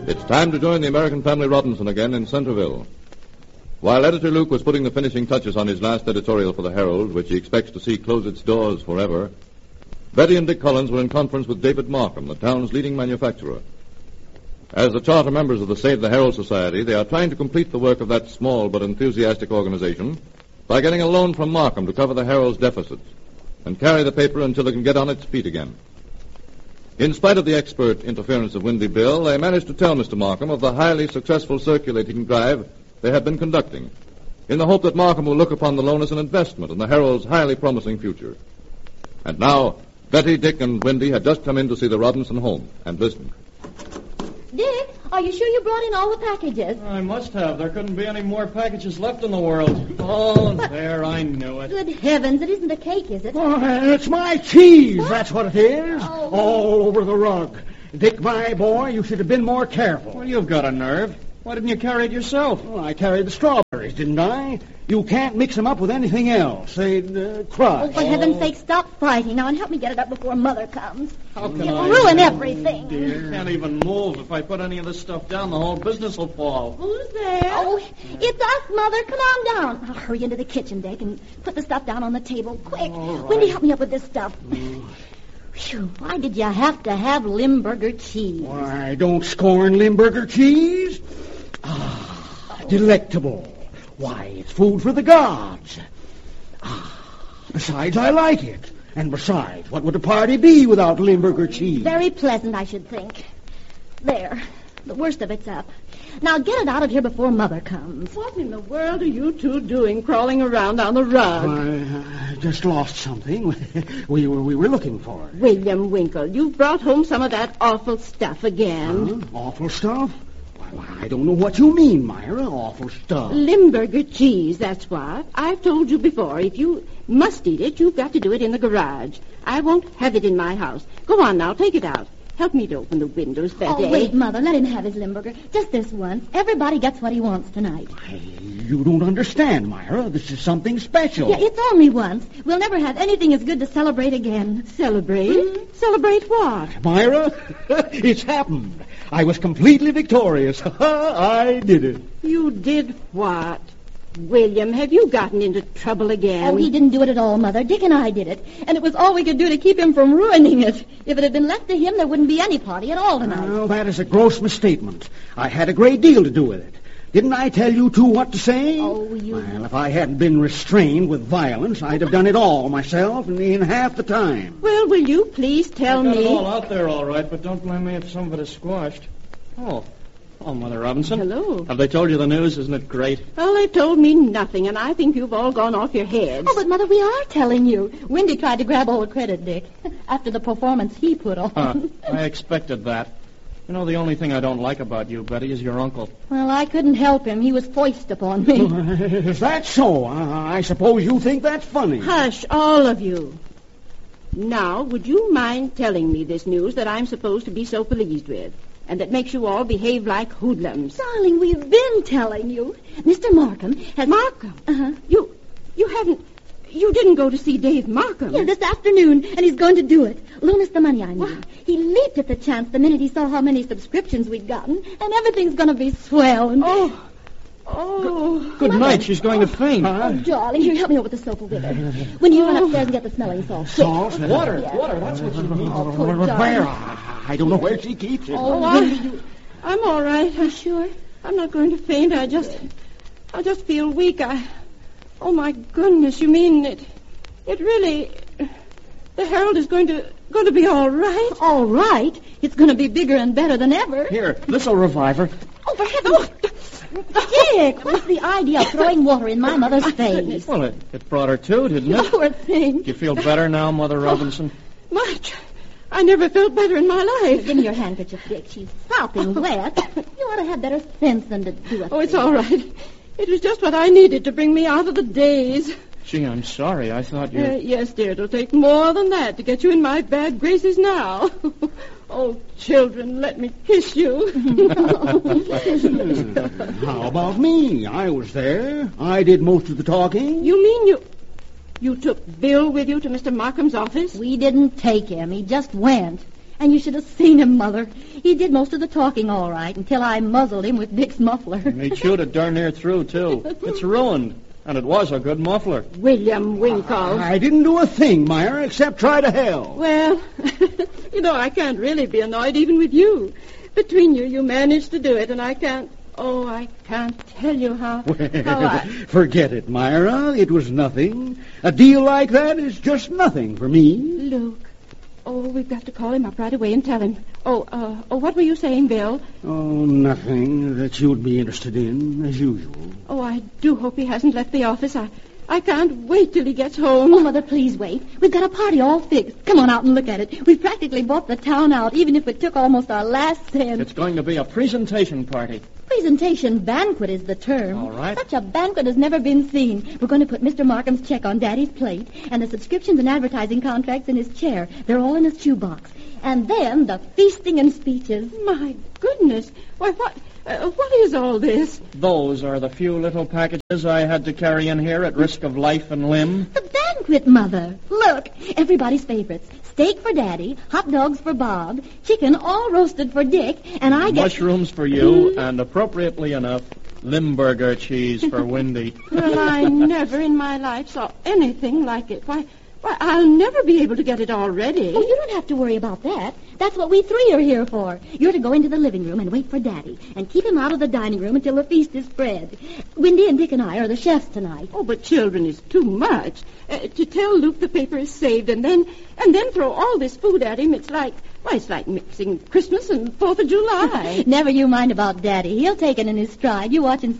It's time to join the American Family Robinson again in Centerville. While Editor Luke was putting the finishing touches on his last editorial for the Herald, which he expects to see close its doors forever, Betty and Dick Collins were in conference with David Markham, the town's leading manufacturer. As the charter members of the Save the Herald Society, they are trying to complete the work of that small but enthusiastic organization by getting a loan from Markham to cover the Herald's deficits and carry the paper until it can get on its feet again. In spite of the expert interference of Windy Bill, they managed to tell Mr. Markham of the highly successful circulating drive they have been conducting, in the hope that Markham will look upon the loan as an investment in the Herald's highly promising future. And now, Betty, Dick, and Windy had just come in to see the Robinson home and listened. Dick, are you sure you brought in all the packages? I must have. There couldn't be any more packages left in the world. Oh, there, I knew it. Good heavens, it isn't a cake, is it? Oh, it's my cheese, What? that's what it is. Oh. All over the rug. Dick, my boy, you should have been more careful. Well, you've got a nerve. Why didn't you carry it yourself? Well, I carried the strawberries, didn't I? You can't mix them up with anything else. They'd crush. Oh, for heaven's sake, stop fighting now and help me get it up before Mother comes. How can It'll I? ruin everything. Dear. Can't even move. If I put any of this stuff down, the whole business will fall. Who's there? Oh, it's us, Mother. Come on down. I'll hurry into the kitchen, Dick, and put the stuff down on the table. Quick. All right. Wendy, help me up with this stuff. Phew, why did you have to have Limburger cheese? Why, don't scorn Limburger cheese. Delectable. Why, it's food for the gods. Besides, I like it. And besides, what would a party be without Limburger cheese? Very pleasant, I should think. There. The worst of it's up. Now get it out of here before Mother comes. What in the world are you two doing crawling around on the rug? I just lost something. we were looking for it. William Winkle, you've brought home some of that awful stuff again. Huh? Awful stuff? Why, I don't know what you mean, Myra. Awful stuff. Limburger cheese, that's what. I've told you before, if you must eat it, you've got to do it in the garage. I won't have it in my house. Go on now, take it out. Help me to open the windows, Betty. Oh, wait, Mother. Let him have his Limburger. Just this once. Everybody gets what he wants tonight. Hey, you don't understand, Myra. This is something special. Yeah, it's only once. We'll never have anything as good to celebrate again. Celebrate? Mm-hmm. Celebrate what? Myra, it's happened. I was completely victorious. I did it. You did what? William, have you gotten into trouble again? Oh, he didn't do it at all, Mother. Dick and I did it. And it was all we could do to keep him from ruining it. If it had been left to him, there wouldn't be any party at all tonight. Well, that is a gross misstatement. I had a great deal to do with it. Didn't I tell you two what to say? Oh, you... Well, if I hadn't been restrained with violence, I'd have done it all myself in half the time. Well, will you please tell Got it me... all out there, all right, but don't blame me if some of it is squashed. Oh, Mother Robinson. Hello. Have they told you the news? Isn't it great? Well, they told me nothing, and I think you've all gone off your heads. Oh, but, Mother, we are telling you. Wendy tried to grab all the credit, Dick, after the performance he put on. I expected that. You know, the only thing I don't like about you, Betty, is your uncle. Well, I couldn't help him. He was foist upon me. Is that so? I suppose you think that's funny. Hush, all of you. Now, would you mind telling me this news that I'm supposed to be so pleased with, and that makes you all behave like hoodlums? Darling, we've been telling you. Mr. Markham has... Markham? Uh-huh. You didn't go to see Dave Markham? Yeah, this afternoon, and he's going to do it. Loan us the money, I mean. He leaped at the chance the minute he saw how many subscriptions we'd gotten, and everything's going to be swell. And... Oh. Good night. She's going to faint. Oh, darling, here, help me over the sofa with her. When you run upstairs and get the smelling salts. Salt? Water, Yeah. water, that's what you need. Oh, poor Where? darling. I don't know where she keeps it. Oh, I'm all right. you sure? I'm not going to faint. I just feel weak. Oh, my goodness, you mean it really... The Herald is going to be all right? All right. It's going to be bigger and better than ever. Here, this'll revive her. Oh, for heaven's Dick, what's the idea of throwing water in my mother's face? Well, it brought her to, didn't it? Poor thing. Do you feel better now, Mother Robinson? Much. I never felt better in my life. Give me your handkerchief, Dick. She's sopping wet. You ought to have better sense than to do it. Oh, it's all right. It was just what I needed to bring me out of the daze. Gee, I'm sorry. I thought you... Yes, dear, it'll take more than that to get you in my bad graces now. Oh, children, let me kiss you. How about me? I was there. I did most of the talking. You mean you took Bill with you to Mr. Markham's office? We didn't take him. He just went. And you should have seen him, Mother. He did most of the talking all right until I muzzled him with Dick's muffler. And he chewed it darn near through, too. It's ruined. And it was a good muffler. William Winkle. I didn't do a thing, Meyer, except try to help. Well, I can't really be annoyed even with you. Between you managed to do it, and I can't tell you how Forget it, Myra. It was nothing. A deal like that is just nothing for me. Luke. Oh, we've got to call him up right away and tell him. What were you saying, Bill? Oh, nothing that you'd be interested in, as usual. Oh, I do hope he hasn't left the office. I can't wait till he gets home. Oh, Mother, please wait. We've got a party all fixed. Come on out and look at it. We've practically bought the town out, even if it took almost our last cent. It's going to be a presentation party. Presentation banquet is the term. All right. Such a banquet has never been seen. We're going to put Mr. Markham's check on Daddy's plate, and the subscriptions and advertising contracts in his chair. They're all in his shoebox. And then the feasting and speeches. My goodness. Why, what is all this? Those are the few little packages I had to carry in here at risk of life and limb. The banquet, Mother. Look, everybody's favorites. Steak for Daddy, hot dogs for Bob, chicken all roasted for Dick, and I get... Mushrooms for you, and appropriately enough, Limburger cheese for Wendy. Well, I never in my life saw anything like it. Why, I'll never be able to get it all ready. Oh, you don't have to worry about that. That's what we three are here for. You're to go into the living room and wait for Daddy, and keep him out of the dining room until the feast is spread. Wendy and Dick and I are the chefs tonight. Oh, but children is too much. To tell Luke the paper is saved and then throw all this food at him, it's like mixing Christmas and 4th of July. Never you mind about Daddy. He'll take it in his stride. You watch and